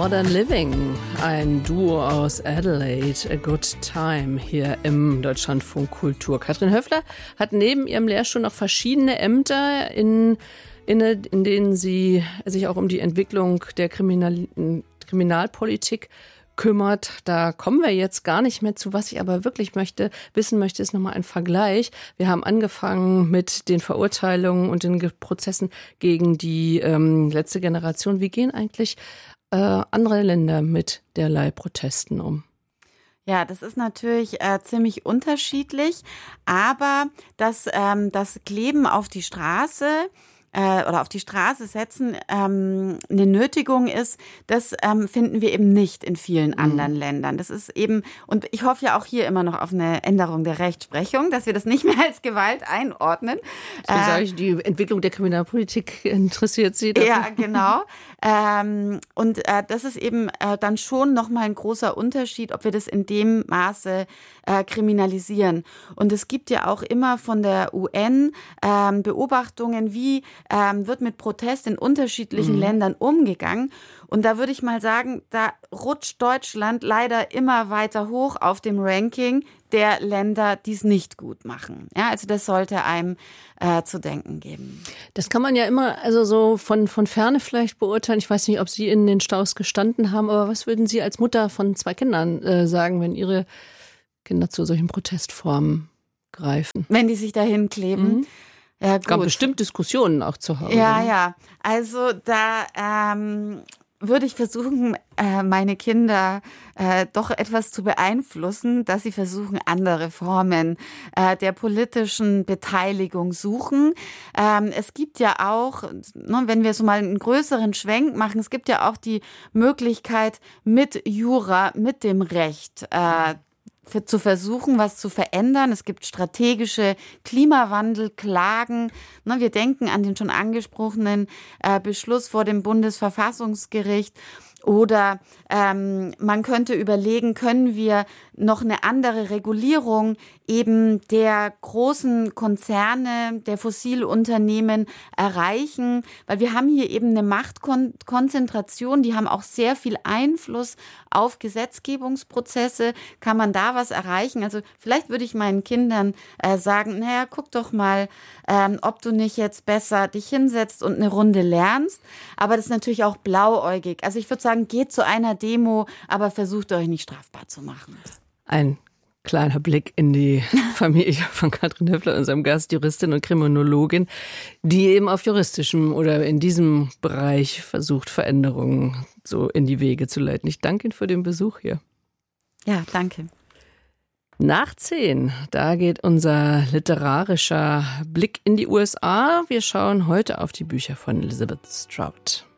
Modern Living, ein Duo aus Adelaide, A Good Time, hier im Deutschlandfunk Kultur. Katrin Höffler hat neben ihrem Lehrstuhl noch verschiedene Ämter, in denen sie sich auch um die Entwicklung der Kriminalpolitik kümmert. Da kommen wir jetzt gar nicht mehr zu. Was ich aber wirklich wissen möchte, ist nochmal ein Vergleich. Wir haben angefangen mit den Verurteilungen und den Prozessen gegen die letzte Generation. Wie gehen eigentlich andere Länder mit derlei Protesten um? Ja, das ist natürlich ziemlich unterschiedlich, aber das Kleben auf die Straße oder auf die Straße setzen eine Nötigung ist, das finden wir eben nicht in vielen anderen Ländern. Das ist eben, und ich hoffe ja auch hier immer noch auf eine Änderung der Rechtsprechung, dass wir das nicht mehr als Gewalt einordnen. Deswegen sage ich, die Entwicklung der Kriminalpolitik interessiert Sie. Dafür. Ja, genau. Und das ist eben dann schon nochmal ein großer Unterschied, ob wir das in dem Maße kriminalisieren. Und es gibt ja auch immer von der UN Beobachtungen, wie wird mit Protest in unterschiedlichen Ländern umgegangen. Und da würde ich mal sagen, da rutscht Deutschland leider immer weiter hoch auf dem Ranking der Länder, die es nicht gut machen. Ja, also das sollte einem zu denken geben. Das kann man ja immer also so von Ferne vielleicht beurteilen. Ich weiß nicht, ob Sie in den Staus gestanden haben, aber was würden Sie als Mutter von 2 Kindern sagen, wenn Ihre Kinder zu solchen Protestformen greifen? Wenn die sich dahin kleben? Ja, gut. Es gab bestimmt Diskussionen auch zu Hause. Ja. Also da würde ich versuchen, meine Kinder doch etwas zu beeinflussen, dass sie versuchen, andere Formen der politischen Beteiligung suchen. Es gibt ja auch, wenn wir so mal einen größeren Schwenk machen, es gibt ja auch die Möglichkeit, mit Jura, mit dem Recht zu versuchen, was zu verändern. Es gibt strategische Klimawandelklagen. Wir denken an den schon angesprochenen Beschluss vor dem Bundesverfassungsgericht. Oder man könnte überlegen, können wir noch eine andere Regulierung eben der großen Konzerne, der Fossilunternehmen erreichen? Weil wir haben hier eben eine Machtkonzentration, die haben auch sehr viel Einfluss auf Gesetzgebungsprozesse. Kann man da was erreichen? Also vielleicht würde ich meinen Kindern sagen, naja, guck doch mal, ob du nicht jetzt besser dich hinsetzt und eine Runde lernst. Aber das ist natürlich auch blauäugig. Also ich würde sagen, geht zu einer Demo, aber versucht euch nicht strafbar zu machen. Ein kleiner Blick in die Familie von Katrin Höffler, unserem Gast, Juristin und Kriminologin, die eben auf juristischem oder in diesem Bereich versucht, Veränderungen so in die Wege zu leiten. Ich danke Ihnen für den Besuch hier. Ja, danke. Nach 10, da geht unser literarischer Blick in die USA. Wir schauen heute auf die Bücher von Elizabeth Strout.